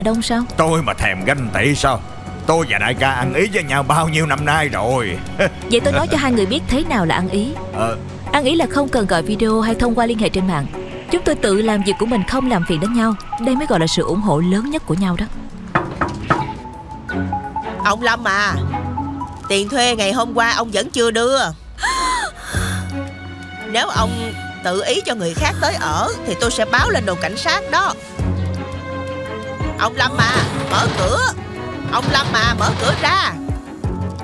Đông sao? Tôi mà thèm ganh tị sao? Tôi và đại ca ăn ý với nhau bao nhiêu năm nay rồi. Vậy tôi nói cho hai người biết thế nào là ăn ý. Ăn ý là không cần gọi video hay thông qua liên hệ trên mạng. Chúng tôi tự làm việc của mình, không làm phiền đến nhau. Đây mới gọi là sự ủng hộ lớn nhất của nhau đó. Ông Lâm à, tiền thuê ngày hôm qua ông vẫn chưa đưa. Nếu ông tự ý cho người khác tới ở thì tôi sẽ báo lên đồn cảnh sát đó. Ông Lâm à, mở cửa. Ông Lâm à, mở cửa ra.